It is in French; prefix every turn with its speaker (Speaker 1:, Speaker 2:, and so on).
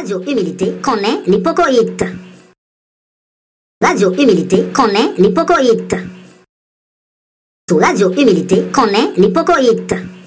Speaker 1: Radio Humilité connaît l'hypocoïte. Radio Humilité connaît l'hypocoïte. Sous Radio Humilité connaît l'hypocoïte.